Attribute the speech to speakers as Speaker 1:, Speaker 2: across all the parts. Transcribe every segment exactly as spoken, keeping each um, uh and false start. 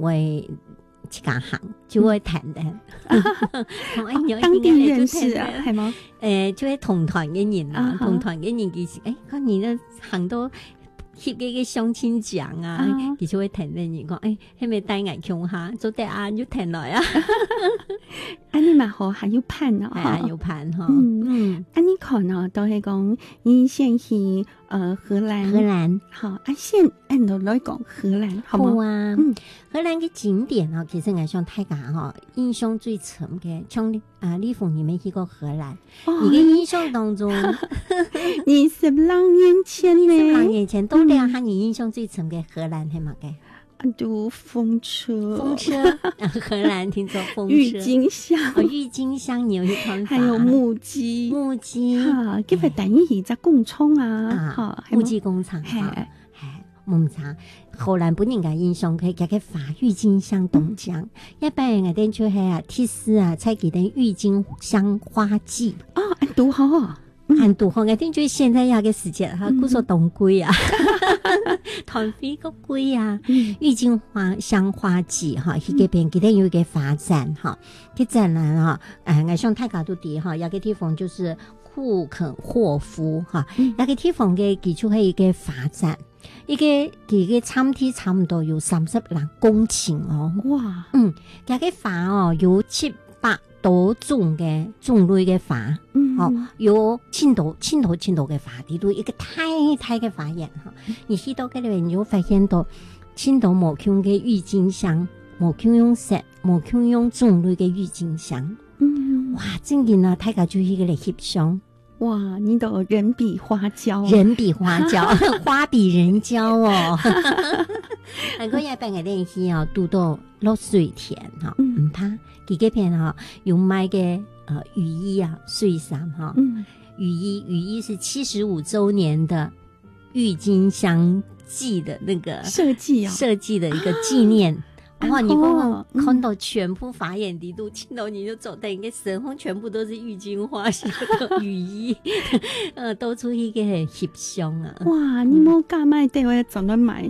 Speaker 1: 会去家行，就會談的。
Speaker 2: 當地人士啊，係嗎？
Speaker 1: 誒，就係同團嘅人啊，同團嘅人其實誒，嗰年咧行到翕嘅嘅相親獎啊，其實會談嘅人講，誒，係咪帶眼鏡下做啲眼要談來啊？
Speaker 2: 安尼嘛好，還要盼啊，
Speaker 1: 係啊，要盼哈。
Speaker 2: 嗯，安尼看哦，都係講你先去呃荷蘭，
Speaker 1: 荷蘭
Speaker 2: 好，啊先按到來講荷蘭，好
Speaker 1: 好
Speaker 2: 嗎？
Speaker 1: 啊，嗯，荷蘭嘅景點啊，其實我想大家哈印象最深嘅，像啊李鳳你沒去過荷蘭，你嘅印象當中，
Speaker 2: 二十六年前呢？
Speaker 1: 二十六年前，到底啊，你印象最深嘅荷蘭係乜嘅？
Speaker 2: 都風車，
Speaker 1: 風車，荷蘭聽說風車，
Speaker 2: 鬱金香，
Speaker 1: 哦，鬱金香你有去看法？
Speaker 2: 還有木屐，
Speaker 1: 木屐，
Speaker 2: 哈，佢咪等於而家工廠啊，
Speaker 1: 哈，木屐工廠，
Speaker 2: 係
Speaker 1: 係，唔錯。荷蘭本人嘅印象佢佢嘅花鬱金香凍漿，一般人嘅啲就係啊，貼士啊，採佢啲鬱金香花季，
Speaker 2: 哦，都好。
Speaker 1: 很多我聽就現在有嘅時節哈，估說凍龜啊，團飛個龜啊，鬱金花香花季哈，佢嗰邊佢哋有一個發展哈，佢展覽哈，誒，我想大家都知哈，有個地方就是庫肯霍夫哈，有個地方嘅佢就係一個發展，一個佢嘅產地差唔多有三十零公頃哦，
Speaker 2: 哇，
Speaker 1: 嗯，有個花哦有七百多種嘅種類嘅花。哦，有青島、青島、青島嘅花地都一個太太嘅花園哈。你去到嗰裏面，你會發現到青島冇用嘅鬱金香，冇用色，冇用種類嘅鬱金香。嗯，哇，真嘅啊，大家就去嗰嚟翕相。
Speaker 2: 哇，你都人比花嬌，
Speaker 1: 人比花嬌，花比人嬌哦。嗰日俾我哋去啊，ดู到落水田哈，唔怕，佢嗰邊哈有賣嘅。呃，雨衣啊，睡衫哈，嗯，雨衣雨衣是七十五周年的鬱金香季的那個
Speaker 2: 設計啊，
Speaker 1: 設計的一個紀念。啊、哇，你剛剛看到全部法眼地都聽到你就走在一個神風，全部都是鬱金花的雨衣，呃，到處一個翕相啊。
Speaker 2: 哇，你冇加買對我走得買。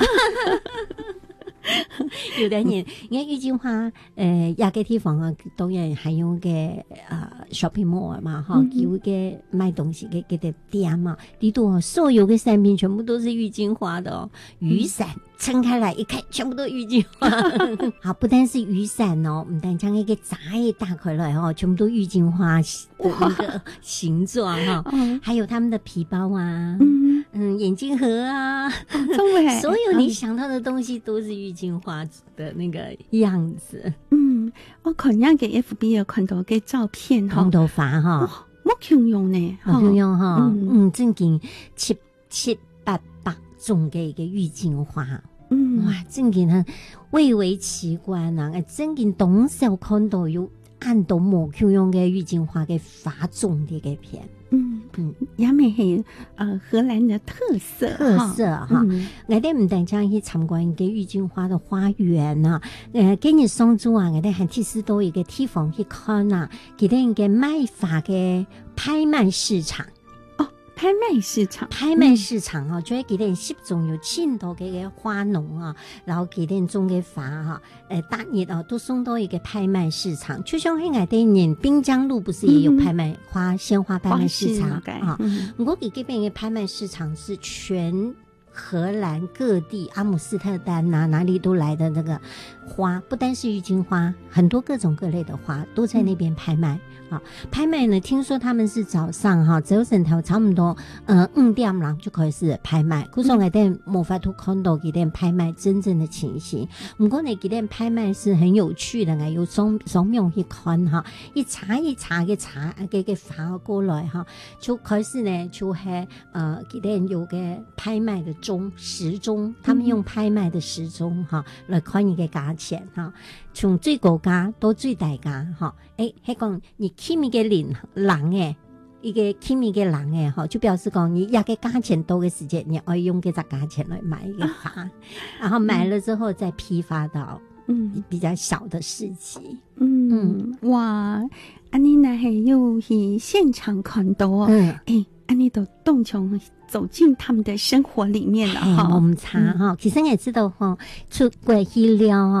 Speaker 1: 有的人，因為鬱金花，誒，有個地方啊，當然還有嘅啊 shopping mall 嘛，哈，有嘅賣東西嘅嘅啲店嘛，呢度所有嘅產品全部都是鬱金花的哦。雨傘撐開來一看，全部都鬱金花。好，不單是雨傘哦，唔單將一個閘一打開來哦，全部都鬱金花的那個形狀哈，還有他們的皮包啊，嗯，眼鏡盒啊，所有你想到的東西都是鬱金花的那個樣子。
Speaker 2: 嗯，我看下嘅 F B 有看到嘅照片哈，
Speaker 1: 紅頭髮哈，
Speaker 2: 冇強用呢，
Speaker 1: 冇強用哈，嗯，正經七七八百種嘅一個鬱金花，嗯，哇，正經很蔚為奇觀啊！正經當時看到有按到冇強用嘅鬱金花嘅花種嘅嘅片。
Speaker 2: 嗯嗯，也咪係呃荷蘭的特色
Speaker 1: 特色哈，我哋唔單止去參觀嘅鬱金花的花園啊，誒，今日上晝啊，我哋還提示到一個地方去看啊，佢哋嘅賣花嘅拍賣市場。
Speaker 2: 哦，拍賣市場，
Speaker 1: 拍賣市場啊，就係佢哋十種有青島嘅嘅花農啊，然後佢哋種嘅花哈，誒，大熱啊都送到一個拍賣市場。就像喺我哋年濱江路不是也有拍賣花鮮花拍賣市場啊？不過佢嗰邊嘅拍賣市場是全荷蘭各地阿姆斯特丹啊，哪裡都來的那個花，不單是鬱金花，很多各種各類的花都在那邊拍賣。啊，拍賣呢？聽說他們是早上哈，早晨頭差唔多，呃，五點啦就開始拍賣。可是我哋冇法度看到佢哋拍賣真正的情形。不過呢，佢哋拍賣是很有趣的，我有雙雙面去看哈，一茬一茬嘅茬嘅嘅發過來哈，就開始呢就係呃，佢哋有嘅拍賣的鐘時鐘，他們用拍賣的時鐘哈來看一個價錢哈。從最高價到最大價，哈，誒，係講你起咪嘅人人誒，一個起咪嘅人誒，哈，就表示講你一個價錢多嘅時間，你可以用這個價錢來買一個花，啊、然後買了之後再批發到嗯比較小的市集，嗯，
Speaker 2: 嗯哇，安妮呢係要去現場看到，嗯，誒，安妮都動從走進他們的生活裡面了哈，
Speaker 1: 冇咁差哈，其實我知道哈，出國去了